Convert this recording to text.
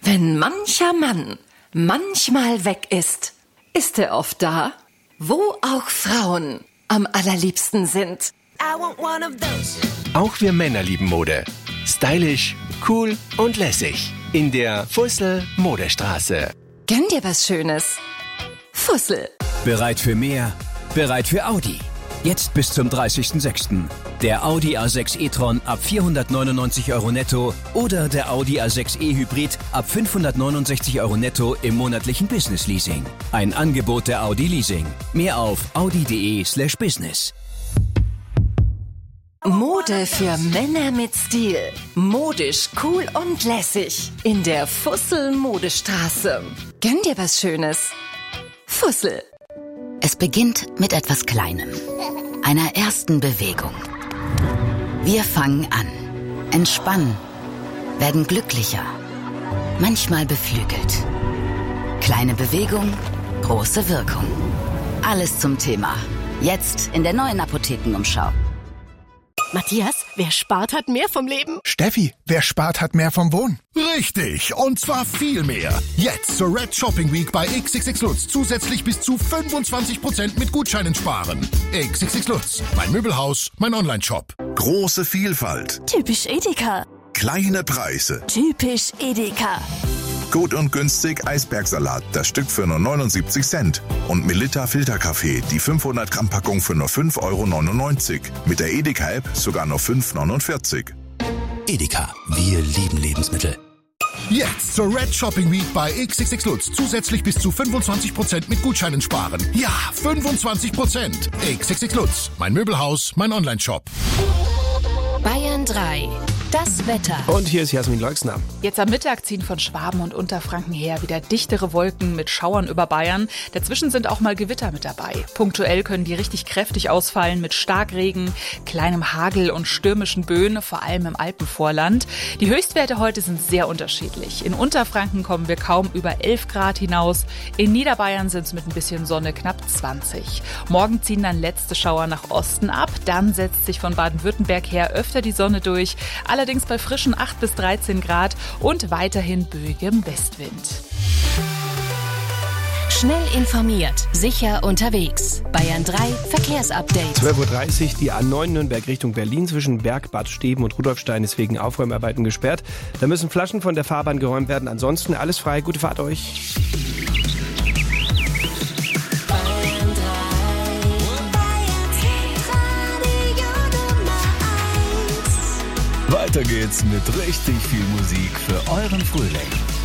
Wenn mancher Mann manchmal weg ist, ist er oft da, wo auch Frauen am allerliebsten sind. Auch wir Männer lieben Mode. Stylisch, cool und lässig. In der Fussel Modestraße. Gönn dir was Schönes. Fussel. Bereit für mehr? Bereit für Audi. Jetzt bis zum 30.06. Der Audi A6 e-tron ab 499 € netto oder der Audi A6 e-Hybrid ab 569 € netto im monatlichen Business Leasing. Ein Angebot der Audi Leasing. Mehr auf audi.de/business. Mode für Männer mit Stil. Modisch, cool und lässig. In der Fussel Modestraße. Gönn dir was Schönes. Fussel. Es beginnt mit etwas Kleinem. Einer ersten Bewegung. Wir fangen an, entspannen, werden glücklicher, manchmal beflügelt. Kleine Bewegung, große Wirkung. Alles zum Thema. Jetzt in der neuen Apothekenumschau. Matthias, wer spart, hat mehr vom Leben. Steffi, wer spart, hat mehr vom Wohnen. Richtig, und zwar viel mehr. Jetzt zur Red Shopping Week bei XXX Lutz zusätzlich bis zu 25% mit Gutscheinen sparen. XXX Lutz, mein Möbelhaus, mein Onlineshop. Große Vielfalt. Typisch Edeka. Kleine Preise. Typisch Edeka. Gut und günstig Eisbergsalat, das Stück für nur 79 Cent. Und Melitta Filterkaffee, die 500 Gramm Packung für nur 5,99 €. Mit der Edeka-App sogar nur 5,49 €. Edeka, wir lieben Lebensmittel. Jetzt zur Red Shopping Week bei XXX Lutz zusätzlich bis zu 25% mit Gutscheinen sparen. Ja, 25%. XXX Lutz, mein Möbelhaus, mein Onlineshop. Bayern 3. Das Wetter. Und hier ist Jasmin Leuxner. Jetzt am Mittag ziehen von Schwaben und Unterfranken her wieder dichtere Wolken mit Schauern über Bayern. Dazwischen sind auch mal Gewitter mit dabei. Punktuell können die richtig kräftig ausfallen mit Starkregen, kleinem Hagel und stürmischen Böen, vor allem im Alpenvorland. Die Höchstwerte heute sind sehr unterschiedlich. In Unterfranken kommen wir kaum über 11 Grad hinaus. In Niederbayern sind es mit ein bisschen Sonne knapp 20. Morgen ziehen dann letzte Schauer nach Osten ab. Dann setzt sich von Baden-Württemberg her öfter die Sonne durch. Allerdings bei frischen 8 bis 13 Grad und weiterhin böigem Westwind. Schnell informiert, sicher unterwegs. Bayern 3 Verkehrsupdate. 12:30 Uhr, die A9 Nürnberg Richtung Berlin zwischen Berg, Bad Steben und Rudolfstein ist wegen Aufräumarbeiten gesperrt. Da müssen Flaschen von der Fahrbahn geräumt werden. Ansonsten alles frei. Gute Fahrt euch. Weiter geht's mit richtig viel Musik für euren Frühling.